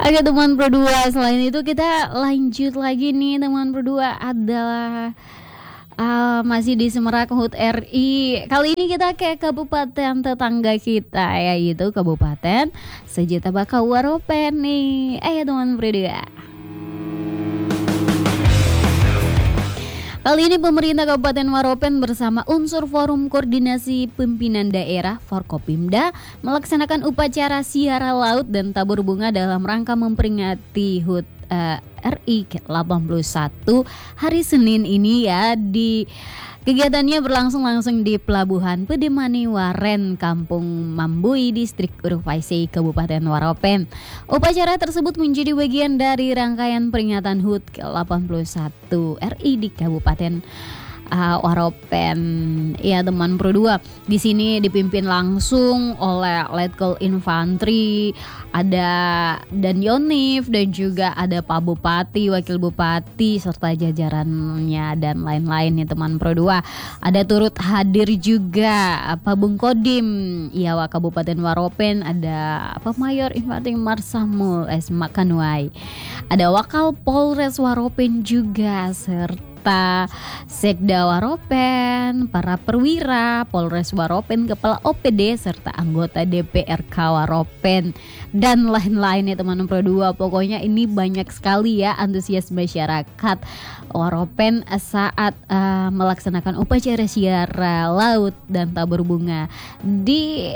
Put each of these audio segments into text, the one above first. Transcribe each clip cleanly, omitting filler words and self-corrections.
Oke teman berdua, selain itu kita lanjut lagi nih teman berdua adalah masih di Semerak HUT RI. Kali ini kita ke kabupaten tetangga kita, yaitu Kabupaten Sejita Waropen nih. Ayo teman berdua. Kali ini pemerintah Kabupaten Waropen bersama unsur Forum Koordinasi Pimpinan Daerah Forkopimda melaksanakan upacara siara laut dan tabur bunga dalam rangka memperingati HUT RI ke-81 hari Senin ini ya. Di kegiatannya berlangsung langsung di Pelabuhan Pedemani Waren, Kampung Mambui, Distrik Urvaisi, Kabupaten Waropen. Upacara tersebut menjadi bagian dari rangkaian peringatan HUT ke-81 RI di Kabupaten Waropen. Ya teman Pro 2, di sini dipimpin langsung oleh Letkol Infantri, ada Dan Yonif dan juga ada Pak Bupati, Wakil Bupati serta jajarannya dan lain-lain ya teman Pro 2. Ada turut hadir juga Pak Bung Kodim Iawa Kabupaten Waropen, ada Pak Mayor Infantri Marsamul S. Makanwai, ada Wakal Polres Waropen juga serta Sekda Waropen, para perwira Polres Waropen, Kepala OPD serta anggota DPRK Waropen dan lain-lain ya teman Pro 2. Pokoknya ini banyak sekali ya antusias masyarakat Waropen saat melaksanakan upacara siara laut dan tabur bunga di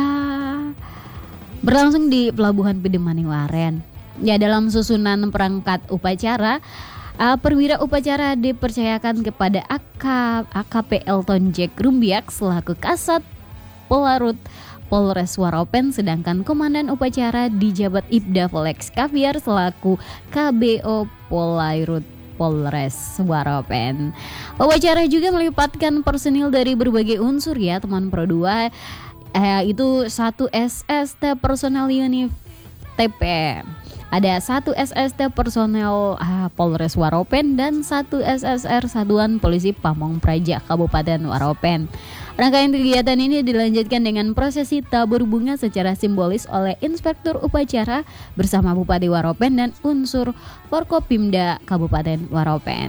berlangsung di Pelabuhan Pedemani Waren. Ya, dalam susunan perangkat upacara, perwira upacara dipercayakan kepada AKP Elton Jack Rumbiak selaku Kasat Polarut Polres Waropen, sedangkan Komandan Upacara dijabat Ibda Volex Kaviar selaku KBO Polairut Polres Waropen. Upacara juga melibatkan personil dari berbagai unsur ya teman Pro 2, itu 1 SST personel unit TP, ada 1 SST personel Polres Waropen dan 1 SSR Satuan Polisi Pamong Praja Kabupaten Waropen. Rangkaian kegiatan ini dilanjutkan dengan prosesi tabur bunga secara simbolis oleh Inspektur Upacara bersama Bupati Waropen dan unsur Forkopimda Kabupaten Waropen.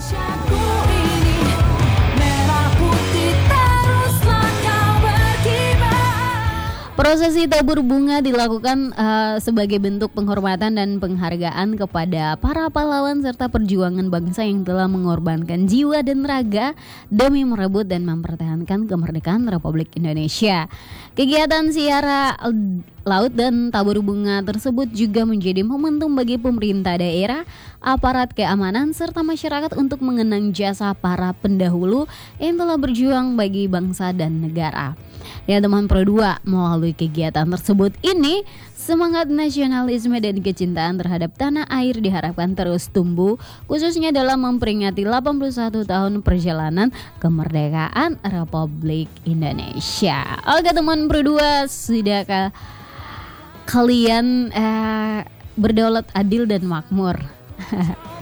Prosesi tabur bunga dilakukan sebagai bentuk penghormatan dan penghargaan kepada para pahlawan serta perjuangan bangsa yang telah mengorbankan jiwa dan raga demi merebut dan mempertahankan kemerdekaan Republik Indonesia. Kegiatan siara laut dan tabur bunga tersebut juga menjadi momentum bagi pemerintah daerah, aparat keamanan serta masyarakat untuk mengenang jasa para pendahulu yang telah berjuang bagi bangsa dan negara. Ya teman Pro 2, melalui kegiatan tersebut ini semangat nasionalisme dan kecintaan terhadap tanah air diharapkan terus tumbuh, khususnya dalam memperingati 81 tahun perjalanan kemerdekaan Republik Indonesia. Oke teman Pro 2, sudahkah kalian berdaulat adil dan makmur?